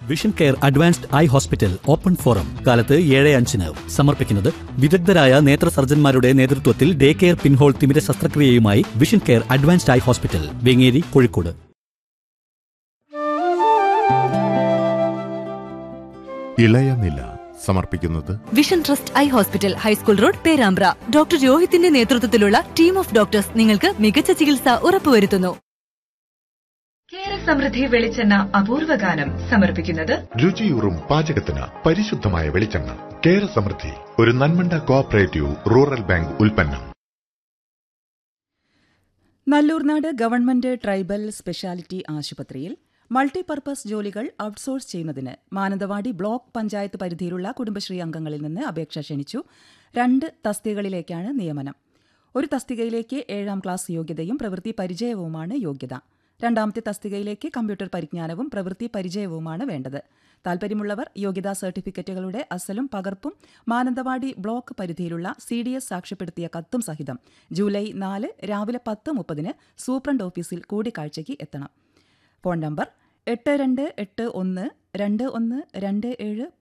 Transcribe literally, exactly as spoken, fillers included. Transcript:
Vision care advanced eye hospital open forum കാലത്ത് ഏഴ് അഞ്ചിന് സമർപ്പിക്കുന്നത് വിദഗ്ധരായ നേത്ര സർജന്മാരുടെ നേതൃത്വത്തിൽ ഡേ കെയർ പിൻഹോൾ തിമിര ശസ്ത്രക്രിയയുമായി vision care advanced eye hospital Vengeri, Kozhikode. ഇളയനില സമർപ്പിക്കുന്നത് vision trust eye hospital, high school road, Perambra. Doctor രോഹിത്തിന്റെ നേതൃത്വത്തിലുള്ള ടീം ഓഫ് ഡോക്ടേഴ്സ് നിങ്ങൾക്ക് മികച്ച ചികിത്സ ഉറപ്പുവരുത്തുന്നു. കേര സമൃദ്ധി വെളിച്ചെണ്ണ അപൂർവഗാനം സമർപ്പിക്കുന്നത് രുചിയൂറും പാചകത്തിന് പരിശുദ്ധമായ വെളിച്ചെണ്ണ. കേര സമൃദ്ധി ഒരു നന്മണ്ട കോഓപ്പറേറ്റീവ് റൂറൽ ബാങ്ക് ഉൽപ്പന്നം. നല്ലൂർനാട് ഗവൺമെന്റ് ട്രൈബൽ സ്പെഷ്യാലിറ്റി ആശുപത്രിയിൽ മൾട്ടിപർപ്പസ് ജോലികൾ ഔട്ട്സോഴ്സ് ചെയ്യുന്നതിന് മാനന്തവാടി ബ്ലോക്ക് പഞ്ചായത്ത് പരിധിയിലുള്ള കുടുംബശ്രീ അംഗങ്ങളിൽ നിന്ന് അപേക്ഷ ക്ഷണിച്ചു. രണ്ട് തസ്തികകളിലേക്കാണ് നിയമനം. ഒരു തസ്തികയിലേക്ക് ഏഴാം ക്ലാസ് യോഗ്യതയും പ്രവൃത്തി പരിചയവുമാണ് യോഗ്യത. രണ്ടാമത്തെ തസ്തികയിലേക്ക് കമ്പ്യൂട്ടർ പരിജ്ഞാനവും പ്രവൃത്തി പരിചയവുമാണ് വേണ്ടത്. താൽപര്യമുള്ളവർ യോഗ്യതാ സർട്ടിഫിക്കറ്റുകളുടെ അസലും പകർപ്പും മാനന്തവാടി ബ്ലോക്ക് പരിധിയിലുള്ള സി ഡി എസ് സാക്ഷ്യപ്പെടുത്തിയ കത്തും സഹിതം ജൂലൈ നാല് രാവിലെ പത്ത് മുപ്പതിന് സൂപ്രണ്ട് ഓഫീസിൽ കൂടിക്കാഴ്ചയ്ക്ക് എത്തണം. ഫോൺ നമ്പർ എട്ട് രണ്ട് എട്ട് ഒന്ന് രണ്ട് ഒന്ന് രണ്ട് ഏഴ്